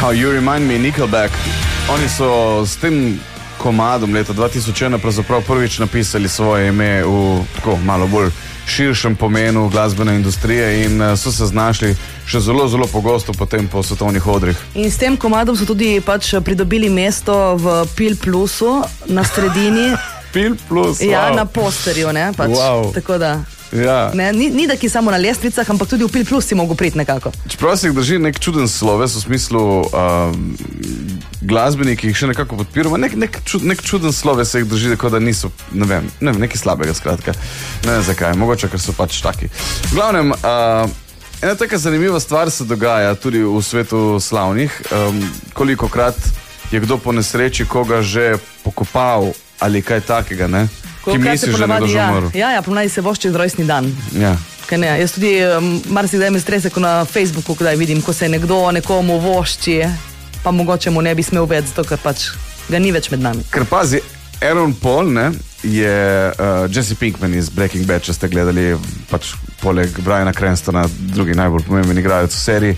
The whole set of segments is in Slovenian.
How You Remind Me, Nickelback. Oni so s tem komadom leta 2001 pravzaprav prvič napisali svoje ime v tako malo bolj širšem pomenu glasbene industrije in so se znašli še zelo, zelo pogosto potem po svetovnih odrih. In s tem komadom so tudi pač pridobili mesto v Pil Plusu na sredini. Pil Plus, wow. Ja, na posterju, ne? Pač, wow. Tako da... Ja. Ne, ni da ki samo na lestvicah, ampak tudi v Pil Plus si mogo priti nekako. Čeprav se jih drži nek čuden sloves v smislu glasbeniki jih še nekako podpiramo, nek čuden sloves se jih drži, tako da niso, ne vem, nekaj slabega skratka. Ne vem zakaj, mogoče, ker so pač taki. V glavnem, ena taka zanimiva stvar se dogaja tudi v svetu slavnih, kolikokrat je kdo po nesreči koga že pokopal ali kaj takega, ne? Ki misliš, že nekdo že umrl. Ja, ponavadi se vošči z rojstni dan. Ja. Kaj ne, jaz tudi marsikdaj me strese, ko na Facebooku kdaj vidim, ko se nekdo nekomu vošči, pa mogoče mu ne bi smel več, zato ker pač ga ni več med nami. Ker pazi, Aaron Paul, ne, je Jesse Pinkman iz Breaking Bad, če ste gledali, pač poleg Briana Cranstona, drugi najbolj pomemben igralec v seriji,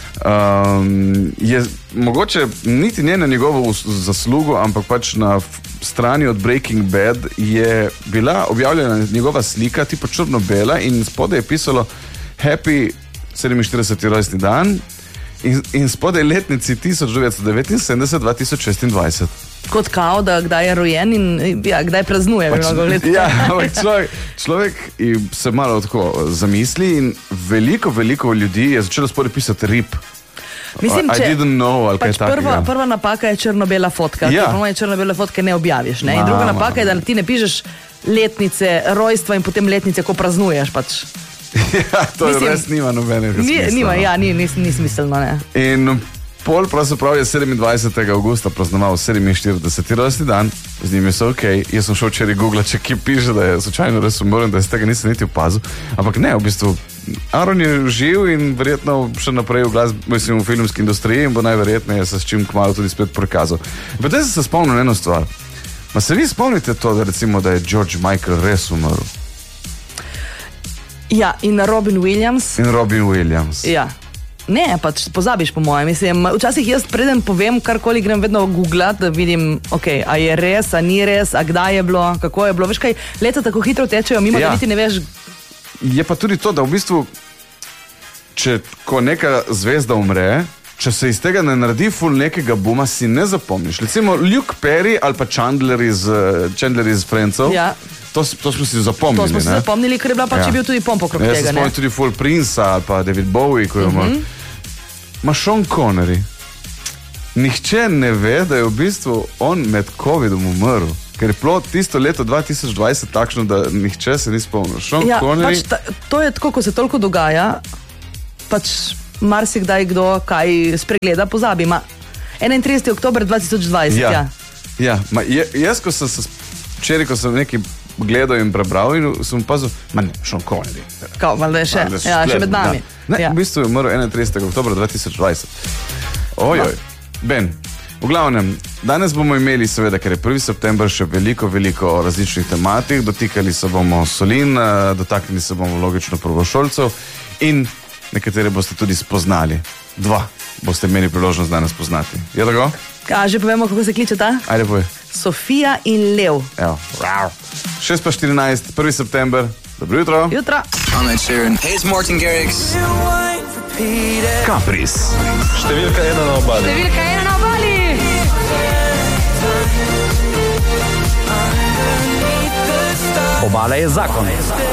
je mogoče niti ne na njegovo zaslugo, ampak pač na strani od Breaking Bad je bila objavljena njegova slika, tipo črno-bela in spodaj je pisalo Happy 47. rojstni dan in spodaj letnici 1979-2026. Kot kao, da kdaj je rojen in ja, kdaj praznuje. Pač, ja, človek se malo tako zamisli in veliko ljudi je začelo spodaj pisati RIP. Mislim, I didn't know, ali pač kaj takega. Prva napaka je črno-bela fotka. Ja. Ponovno črno-bele fotke ne objaviš. Ne? In druga napaka je, da ti ne pišeš letnice rojstva in potem letnice, ko praznuješ. Pač. Ja, to mislim, res nima nobenega smisla. Nima, ja, ni smiselno. Ne. In Paul pravzaprav je 27. augusta praznoval 47. rojstni dan, z njim je vse okej. Jaz sem šel včeraj googlat, če ki piše, da je slučajno res umrl, da iz tega nisem niti opazil. Ampak ne, v bistvu Aaron je živ in verjetno še naprej v filmski industriji in bo najverjetneje se s čim kmalu tudi spet prikazal. Potem sem se spomnil eno stvar. Ma se vi spomnite to, da recimo, da je George Michael res umrl? Ja, in Robin Williams. Ja. Ne, pač pozabiš po mojem. Mislim, včasih jaz preden povem karkoli, grem vedno googlat, da vidim, a je res, a ni res, a kdaj je bilo, kako je bilo. Veš kaj, leta tako hitro tečejo mimo, da niti ne veš. Je pa tudi to, da v bistvu, ko neka zvezda umre, če se iz tega ne naredi ful nekega buma, si ne zapomniš. Recimo Luke Perry ali pa Chandler iz Friendsov. Ja. To smo si zapomnili. To smo si zapomnili, ker je bila pač bil tudi pomp okrog tega. Jaz se spomnim tudi Full Prince ali pa David Bowie, ko je umrl. Ma Sean Connery. Nihče ne ve, da je v bistvu on med COVID-om umrl. Ker je bilo tisto leto 2020 takšno, da nihče se ni spomnil. Sean Connery... To je tako, ko se toliko dogaja, pač marsikdaj kdo kaj spregleda, pozabi. 31. oktober 2020, ja. Ja, jaz, ko sem se včeraj, ko sem nekaj gledal in prebral in sem opazil, Sean Connery. Kao, valjda je še, še med nami. Ne, v bistvu je umrl 31. oktober 2020. Ojoj, Ben, v glavnem, danes bomo imeli seveda, ker je 1. september, še veliko različnih tematik, dotikali se bomo solin, dotaknili se bomo logično prvošolcev in nekatere boste tudi spoznali. 2 boste imeli priložnost danes poznati. Je tako? Že povemo, kako se kliče ta? Ajde, povej. Sofija in Lev. Evo, 6:14, 1. september. Dobro jutro. Jutro. Hey, it's Martin Garrix. Kapris. Številka 1 na obali. Številka 1 na obali. Obala je zakon.